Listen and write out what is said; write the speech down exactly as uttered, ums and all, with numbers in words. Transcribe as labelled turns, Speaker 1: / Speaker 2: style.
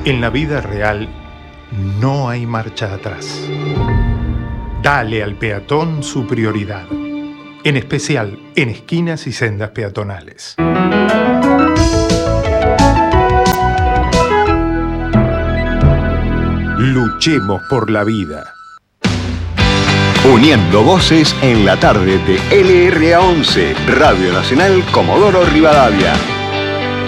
Speaker 1: En la vida real no hay marcha atrás. Dale al peatón su prioridad, en especial en esquinas y sendas peatonales. Luchemos por la vida.
Speaker 2: Uniendo voces en la tarde de L R A once, Radio Nacional Comodoro Rivadavia.